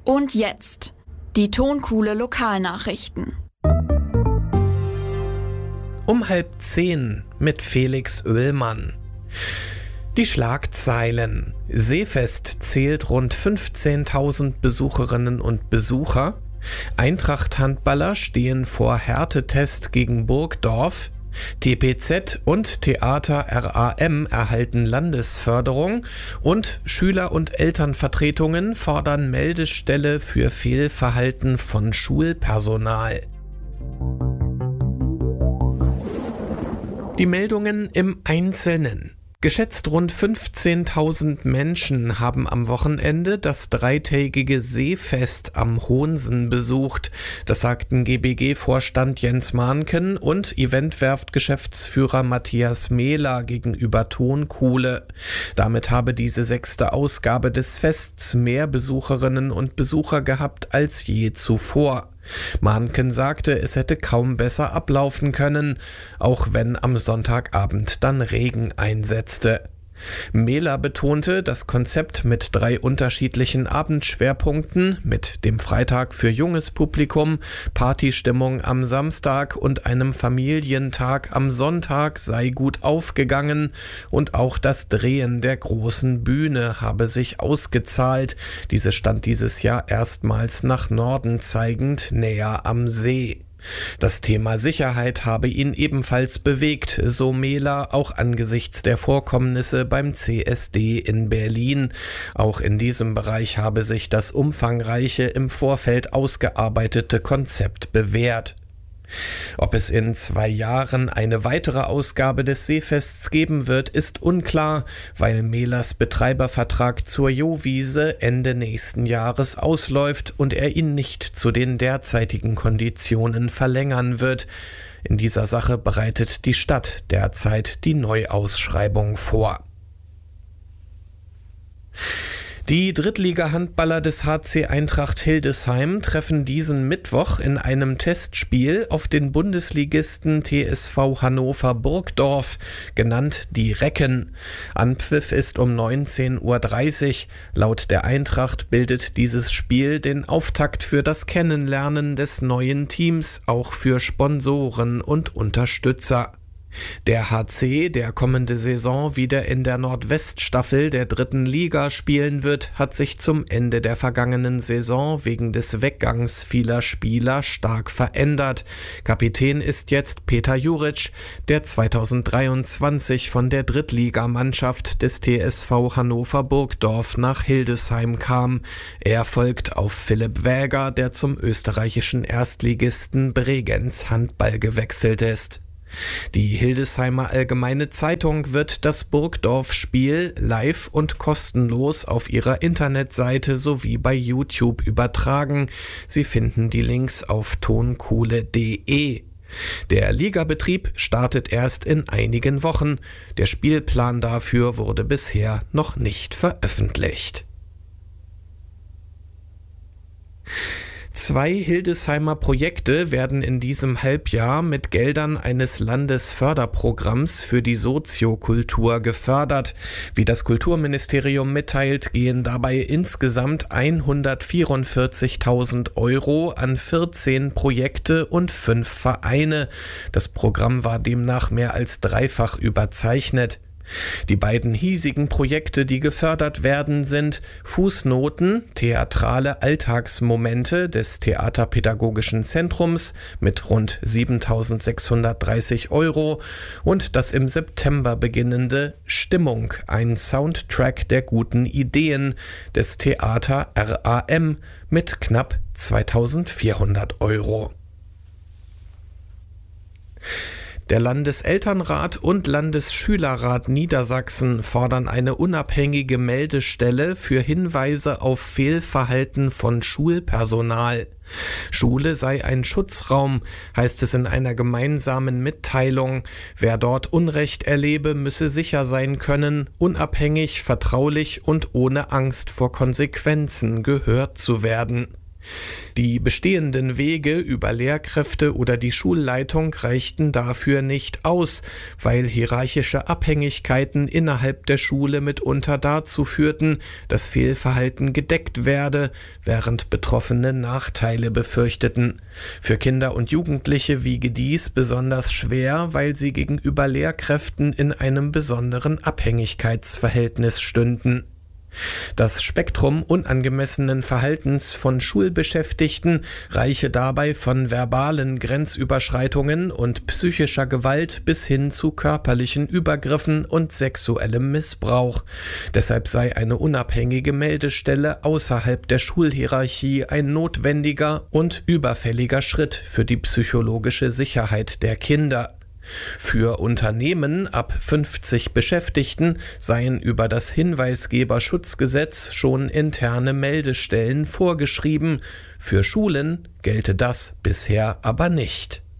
Und jetzt die Tonkuhle Lokalnachrichten. Um 9:30 mit Felix Oehlmann. Die Schlagzeilen. Seefest zählt rund 15.000 Besucherinnen und Besucher. Eintracht-Handballer stehen vor Härtetest gegen Burgdorf. TPZ und Theater RAM erhalten Landesförderung und Schüler- und Elternvertretungen fordern Meldestelle für Fehlverhalten von Schulpersonal. Die Meldungen im Einzelnen. Geschätzt rund 15.000 Menschen haben am Wochenende das dreitägige Seefest am Hohnsen besucht. Das sagten GBG-Vorstand Jens Mahnken und Eventwerft-Geschäftsführer Matthias Mehler gegenüber Tonkuhle. Damit habe diese 6. Ausgabe des Fests mehr Besucherinnen und Besucher gehabt als je zuvor. Mahnken sagte, es hätte kaum besser ablaufen können, auch wenn am Sonntagabend dann Regen einsetzte. Mehler betonte, das Konzept mit 3 unterschiedlichen Abendschwerpunkten, mit dem Freitag für junges Publikum, Partystimmung am Samstag und einem Familientag am Sonntag sei gut aufgegangen und auch das Drehen der großen Bühne habe sich ausgezahlt. Diese stand dieses Jahr erstmals nach Norden zeigend, näher am See. Das Thema Sicherheit habe ihn ebenfalls bewegt, so Mehler, auch angesichts der Vorkommnisse beim CSD in Berlin. Auch in diesem Bereich habe sich das umfangreiche, im Vorfeld ausgearbeitete Konzept bewährt. Ob es in 2 Jahren eine weitere Ausgabe des Seefests geben wird, ist unklar, weil Mehlers Betreibervertrag zur Jowiese Ende nächsten Jahres ausläuft und er ihn nicht zu den derzeitigen Konditionen verlängern wird. In dieser Sache bereitet die Stadt derzeit die Neuausschreibung vor. Die Drittliga-Handballer des HC Eintracht Hildesheim treffen diesen Mittwoch in einem Testspiel auf den Bundesligisten TSV Hannover Burgdorf, genannt die Recken. Anpfiff ist um 19:30 Uhr. Laut der Eintracht bildet dieses Spiel den Auftakt für das Kennenlernen des neuen Teams, auch für Sponsoren und Unterstützer. Der HC, der kommende Saison wieder in der Nordweststaffel der 3. Liga spielen wird, hat sich zum Ende der vergangenen Saison wegen des Weggangs vieler Spieler stark verändert. Kapitän ist jetzt Peter Juric, der 2023 von der Drittligamannschaft des TSV Hannover Burgdorf nach Hildesheim kam. Er folgt auf Philipp Wäger, der zum österreichischen Erstligisten Bregenz Handball gewechselt ist. Die Hildesheimer Allgemeine Zeitung wird das Burgdorf-Spiel live und kostenlos auf ihrer Internetseite sowie bei YouTube übertragen. Sie finden die Links auf tonkuhle.de. Der Ligabetrieb startet erst in einigen Wochen. Der Spielplan dafür wurde bisher noch nicht veröffentlicht. 2 Hildesheimer Projekte werden in diesem Halbjahr mit Geldern eines Landesförderprogramms für die Soziokultur gefördert. Wie das Kulturministerium mitteilt, gehen dabei insgesamt 144.000 € an 14 Projekte und 5 Vereine. Das Programm war demnach mehr als dreifach überzeichnet. Die beiden hiesigen Projekte, die gefördert werden, sind Fußnoten, theatrale Alltagsmomente des Theaterpädagogischen Zentrums mit rund 7.630 € und das im September beginnende Stimmung, ein Soundtrack der guten Ideen des Theater RAM mit knapp 2.400 €. Der Landeselternrat und Landesschülerrat Niedersachsen fordern eine unabhängige Meldestelle für Hinweise auf Fehlverhalten von Schulpersonal. Schule sei ein Schutzraum, heißt es in einer gemeinsamen Mitteilung. Wer dort Unrecht erlebe, müsse sicher sein können, unabhängig, vertraulich und ohne Angst vor Konsequenzen gehört zu werden. Die bestehenden Wege über Lehrkräfte oder die Schulleitung reichten dafür nicht aus, weil hierarchische Abhängigkeiten innerhalb der Schule mitunter dazu führten, dass Fehlverhalten gedeckt werde, während Betroffene Nachteile befürchteten. Für Kinder und Jugendliche wiege dies besonders schwer, weil sie gegenüber Lehrkräften in einem besonderen Abhängigkeitsverhältnis stünden. Das Spektrum unangemessenen Verhaltens von Schulbeschäftigten reiche dabei von verbalen Grenzüberschreitungen und psychischer Gewalt bis hin zu körperlichen Übergriffen und sexuellem Missbrauch. Deshalb sei eine unabhängige Meldestelle außerhalb der Schulhierarchie ein notwendiger und überfälliger Schritt für die psychologische Sicherheit der Kinder. Für Unternehmen ab 50 Beschäftigten seien über das Hinweisgeberschutzgesetz schon interne Meldestellen vorgeschrieben. Für Schulen gelte das bisher aber nicht.